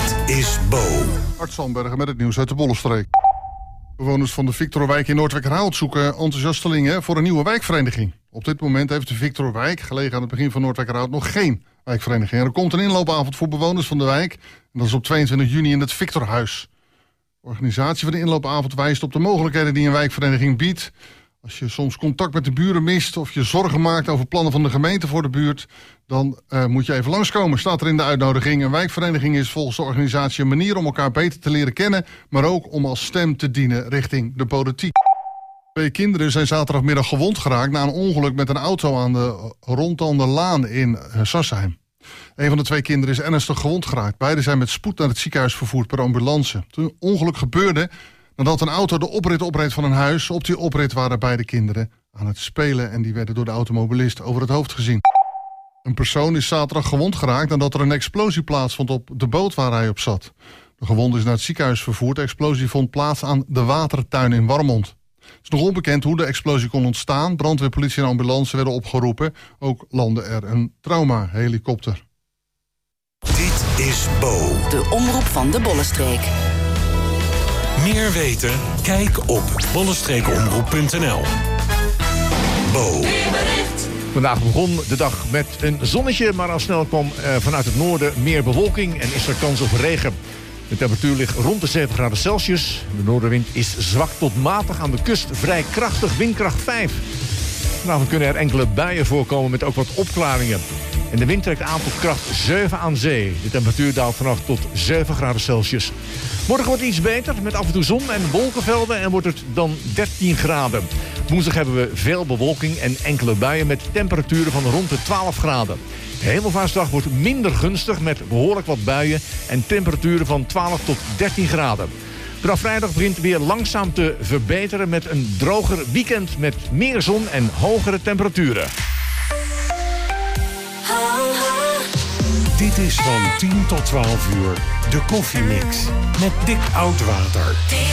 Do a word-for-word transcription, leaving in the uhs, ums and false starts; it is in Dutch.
Dit is Bo. Art Zandbergen met het nieuws uit de Bollenstreek. Bewoners van de Victorwijk in Noordwijkerhout zoeken enthousiastelingen voor een nieuwe wijkvereniging. Op dit moment heeft de Victorwijk, gelegen aan het begin van Noordwijkerhout, nog geen wijkvereniging. Er komt een inloopavond voor bewoners van de wijk. En dat is op tweeëntwintig juni in het Victorhuis. De organisatie van de inloopavond wijst op de mogelijkheden die een wijkvereniging biedt. Als je soms contact met de buren mist of je zorgen maakt over plannen van de gemeente voor de buurt, dan uh, moet je even langskomen, staat er in de uitnodiging. Een wijkvereniging is volgens de organisatie een manier om elkaar beter te leren kennen, maar ook om als stem te dienen richting de politiek. Twee kinderen zijn zaterdagmiddag gewond geraakt na een ongeluk met een auto aan de Rondtanderlaan in Sarsheim. Een van de twee kinderen is ernstig gewond geraakt. Beiden zijn met spoed naar het ziekenhuis vervoerd per ambulance. Toen het ongeluk gebeurde nadat een auto de oprit opreed van een huis. Op die oprit waren beide kinderen aan het spelen en die werden door de automobilist over het hoofd gezien. Een persoon is zaterdag gewond geraakt nadat er een explosie plaatsvond op de boot waar hij op zat. De gewonde is naar het ziekenhuis vervoerd. De explosie vond plaats aan de Watertuin in Warmond. Het is nog onbekend hoe de explosie kon ontstaan. Brandweer, politie en ambulance werden opgeroepen. Ook landde er een traumahelikopter. Dit is Bo. De omroep van de Bollenstreek. Meer weten? Kijk op bollenstreekomroep punt n l. Bo. Vandaag begon de dag met een zonnetje, maar al snel kwam uh, vanuit het noorden meer bewolking en is er kans op regen. De temperatuur ligt rond de zeven graden Celsius. De noordenwind is zwak tot matig, aan de kust vrij krachtig, windkracht vijf. Vanavond kunnen er enkele buien voorkomen met ook wat opklaringen. En de wind trekt aan tot kracht zeven aan zee. De temperatuur daalt vannacht tot zeven graden Celsius. Morgen wordt het iets beter, met af en toe zon en wolkenvelden en wordt het dan dertien graden. Woensdag hebben we veel bewolking en enkele buien met temperaturen van rond de twaalf graden. De Hemelvaartsdag wordt minder gunstig met behoorlijk wat buien en temperaturen van twaalf tot dertien graden. Vanaf vrijdag begint weer langzaam te verbeteren met een droger weekend met meer zon en hogere temperaturen. Dit is van tien tot twaalf uur de Koffiemix met Dick Oudwater.